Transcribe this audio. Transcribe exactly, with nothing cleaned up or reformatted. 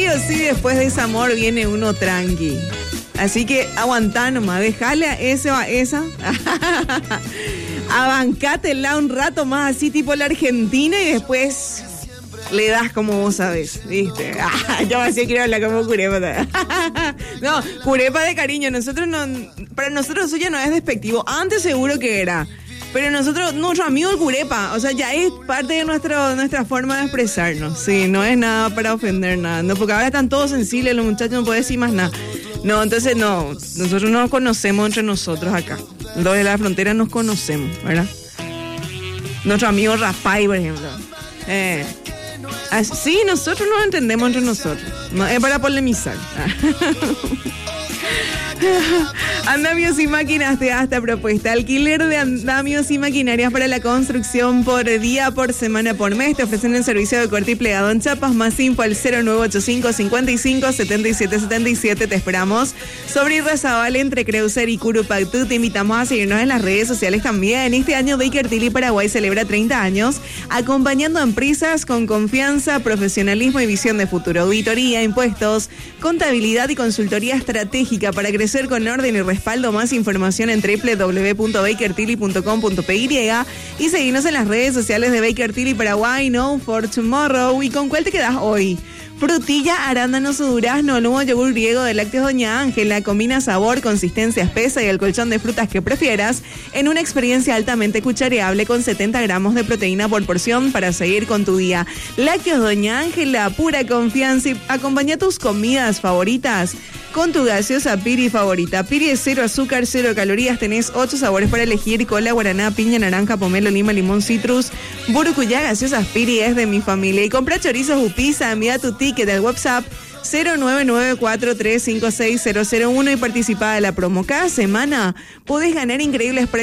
o sí después de ese amor viene uno tranqui. Así que aguantá nomás, dejale a ese o a esa. Abancátela un rato más así tipo la Argentina y después le das como vos sabés, ¿viste? Ah, yo así quiero hablar como curepa. No, curepa de cariño. Nosotros no, para nosotros eso ya no es despectivo. Antes seguro que era. Pero nosotros, nuestro amigo el curepa, o sea, ya es parte de nuestro, nuestra forma de expresarnos. Sí, no es nada para ofender nada. No, porque ahora están todos sensibles, los muchachos no pueden decir más nada. No, entonces no, nosotros no nos conocemos entre nosotros acá. Los de la frontera nos conocemos, ¿verdad? Nuestro amigo Rapay, por ejemplo. Eh, sí, nosotros nos entendemos entre nosotros. No, es para polemizar. Andamios y máquinas te da esta propuesta. Alquiler de andamios y maquinarias para la construcción por día, por semana, por mes. Te ofrecen el servicio de corte y plegado en chapas. Más info al cero nueve ocho cinco, cincuenta y cinco, setenta y siete setenta y siete. Te esperamos sobre Irrazabal entre Creuser y Curupactú. Te invitamos a seguirnos en las redes sociales también. Este año Baker Tilly Paraguay celebra treinta años acompañando a empresas con confianza, profesionalismo y visión de futuro. Auditoría, impuestos, contabilidad y consultoría estratégica para crecer con orden y respaldo. Más información en doble u doble u doble u punto baker tilly punto com punto p y y seguirnos en las redes sociales de Baker Tilly Paraguay. No for tomorrow. ¿Y con cuál te quedas hoy? Frutilla, arándanos o durazno, lumo, yogur griego de lácteos Doña Ángela. Combina sabor, consistencia espesa y el colchón de frutas que prefieras en una experiencia altamente cuchareable con setenta gramos de proteína por porción para seguir con tu día. Lácteos Doña Ángela, pura confianza, y acompaña tus comidas favoritas con tu gaseosa Piri favorita. Piri es cero azúcar, cero calorías. Tenés ocho sabores para elegir: cola, guaraná, piña, naranja, pomelo, lima, limón, citrus. Burucuyá, gaseosas Piri es de mi familia. Y compra chorizos Upiza, envía tu ticket al WhatsApp cero nueve nueve cuatro tres cinco seis cero cero uno y participa de la promo. Cada semana podés ganar increíbles precios